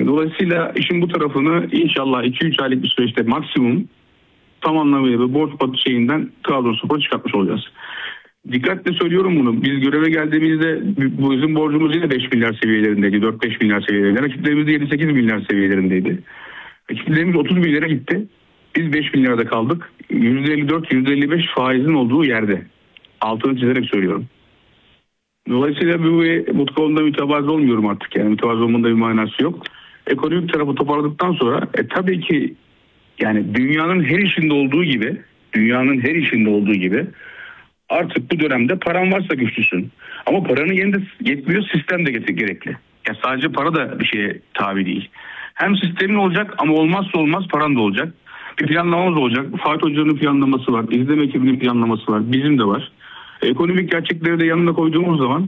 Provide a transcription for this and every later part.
Dolayısıyla işin bu tarafını inşallah 2-3 aylık bir süreçte maksimum tam anlamıyla bir borç batı şeyinden Trabzonspor'u çıkartmış olacağız. Dikkatle söylüyorum bunu. Biz göreve geldiğimizde bizim borcumuz yine 5 milyar seviyelerindeydi. 4-5 milyar seviyelerinde. Rakiplerimiz de 7-8 milyar seviyelerindeydi. Rakiplerimiz 30 milyara gitti. Biz 5 milyarda kaldık. %54-%55 faizin olduğu yerde. Altını çizerek söylüyorum. Dolayısıyla bu konuda mütevazı olmuyorum artık. Yani mütevazı olmanın da bir manası yok. Ekonomik tarafı toparladıktan sonra tabii ki yani dünyanın her işinde olduğu gibi artık bu dönemde paran varsa güçlüsün. Ama paranın yerinde yetmiyor, sistem de gerekli. Yani sadece para da bir şeye tabi değil. Hem sistemin olacak ama olmazsa olmaz paran da olacak. Bir planlamamız olacak. Fatih Hoca'nın planlaması var. İzleme ekibinin planlaması var. Bizim de var. Ekonomik gerçekleri de yanına koyduğumuz zaman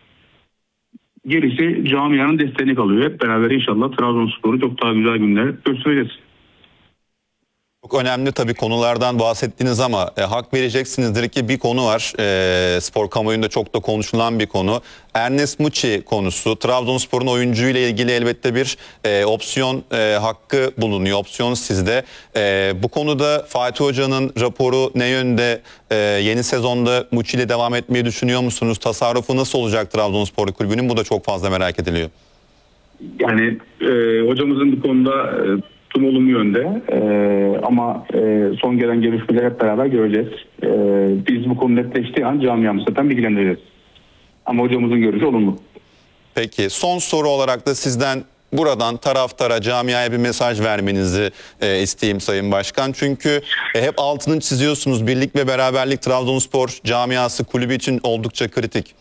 gerisi camianın desteğini kalıyor. Hep beraber inşallah Trabzonspor'u çok daha güzel günler göstereceğiz. Çok önemli tabii konulardan bahsettiniz ama hak vereceksinizdir ki bir konu var. Spor kamuoyunda çok da konuşulan bir konu. Ernest Muçi konusu. Trabzonspor'un oyuncuyla ilgili elbette bir opsiyon hakkı bulunuyor. Opsiyon sizde. Bu konuda Fatih Hoca'nın raporu ne yönde? Yeni sezonda Muçi ile devam etmeyi düşünüyor musunuz? Tasarrufu nasıl olacak Trabzonspor Kulübü'nün? Bu da çok fazla merak ediliyor. Yani hocamızın bu konuda olumlu yönde ama son gelen gelişmeleri hep beraber göreceğiz. Biz bu konu netleştiği an camiamızı zaten bilgilendireceğiz. Ama hocamızın görüşü olumlu. Peki son soru olarak da sizden buradan taraftara, camiaya bir mesaj vermenizi isteyeyim Sayın Başkan. Çünkü hep altını çiziyorsunuz. Birlik ve beraberlik Trabzonspor camiası kulübü için oldukça kritik.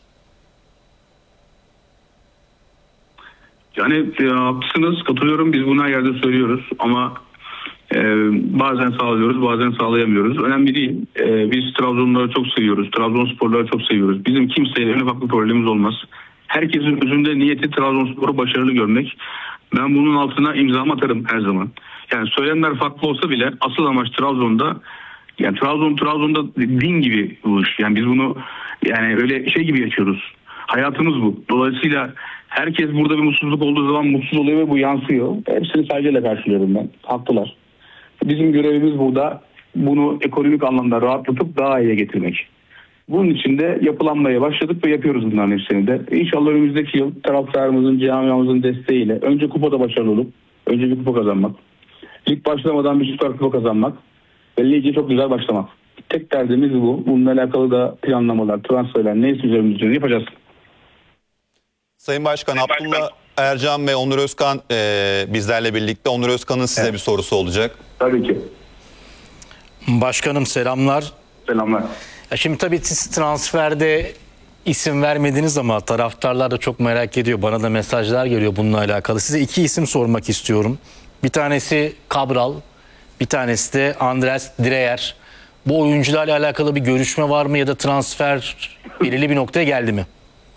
Yani haklısınız, katılıyorum. Biz bunu her yerde söylüyoruz ama bazen sağlıyoruz, bazen sağlayamıyoruz. Önemli değil. Biz Trabzonluları çok seviyoruz. Trabzonsporları çok seviyoruz. Bizim kimseyle en ufak bir problemimiz olmaz. Herkesin özünde niyeti Trabzonspor'u başarılı görmek. Ben bunun altına imzamı atarım her zaman. Yani söylemler farklı olsa bile asıl amaç Trabzon'da, yani Trabzon'da din gibi bu iş. Yani biz bunu yani öyle şey gibi yaşıyoruz. Hayatımız bu. Dolayısıyla herkes burada bir mutsuzluk olduğu zaman mutsuz oluyor ve bu yansıyor. Hepsini saygıyla karşılıyorum ben. Haklılar. Bizim görevimiz burada bunu ekonomik anlamda rahatlatıp daha iyiye getirmek. Bunun için de yapılanmaya başladık ve yapıyoruz bunların hepsini de. İnşallah önümüzdeki yıl taraftarımızın, camiamızın desteğiyle önce kupada başarılı olup önce bir kupa kazanmak. Lig başlamadan bir süper kupa kazanmak ve lige çok güzel başlamak. Tek derdimiz bu. Bununla alakalı da planlamalar, transferler neyse üzerimizde yapacağız. Sayın Başkan, Abdullah Ercan ve Onur Özkan bizlerle birlikte. Onur Özkan'ın size bir sorusu olacak. Tabii ki. Başkanım selamlar. Selamlar. Ya şimdi tabii siz transferde isim vermediniz ama taraftarlar da çok merak ediyor. Bana da mesajlar geliyor bununla alakalı. Size iki isim sormak istiyorum. Bir tanesi Cabral, bir tanesi de Andreas Dreyer. Bu oyuncularla alakalı bir görüşme var mı ya da transfer belirli bir noktaya geldi mi?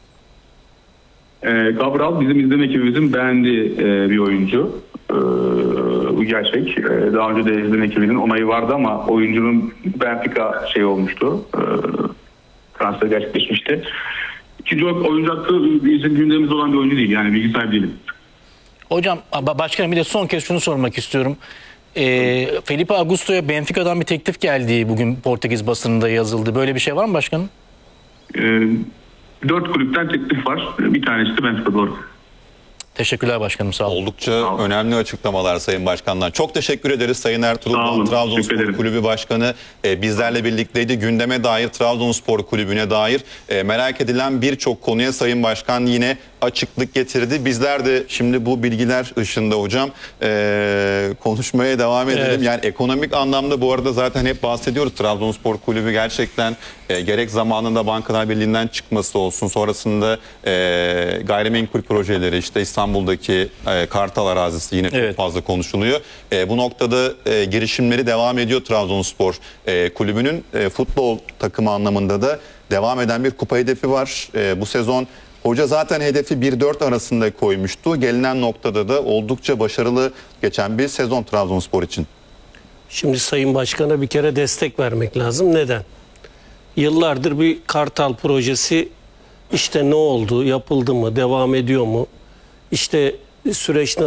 Cabral bizim izleme ekibimizin beğendiği bir oyuncu. Bu gerçek. Daha önce de izleme ekibinin onayı vardı ama oyuncunun Benfica olmuştu. Transfer gerçekleşmişti. İkinci oyuncu hakkı bizim gündemimizde olan bir oyuncu değil. Yani bilgi sahibi değilim. Hocam, başkanım bir de son kez şunu sormak istiyorum. Felipe Augusto'ya Benfica'dan bir teklif geldi, bugün Portekiz basınında yazıldı. Böyle bir şey var mı başkanım? 4 kulüpten teklif var. Bir tanesi de Benfica, doğru. Teşekkürler başkanım, sağ olun. Oldukça önemli açıklamalar Sayın Başkan'dan. Çok teşekkür ederiz Sayın Ertuğrul. Trabzonspor Kulübü Başkanı bizlerle birlikteydi. Gündeme dair, Trabzonspor Kulübü'ne dair merak edilen birçok konuya Sayın Başkan yine açıklık getirdi. Bizler de şimdi bu bilgiler ışığında hocam konuşmaya devam edelim. Evet. Yani ekonomik anlamda bu arada zaten hep bahsediyoruz. Trabzonspor Kulübü gerçekten gerek zamanında Bankalar Birliği'nden çıkması olsun, sonrasında gayrimenkul projeleri, işte İstanbul'daki Kartal arazisi yine çok fazla konuşuluyor. Bu noktada girişimleri devam ediyor Trabzonspor Kulübü'nün. Futbol takımı anlamında da devam eden bir kupa hedefi var. Bu sezon hoca zaten hedefi 1-4 arasında koymuştu. Gelinen noktada da oldukça başarılı geçen bir sezon Trabzonspor için. Şimdi Sayın Başkan'a bir kere destek vermek lazım. Neden? Yıllardır bir Kartal projesi, işte ne oldu, yapıldı mı, devam ediyor mu? İşte süreç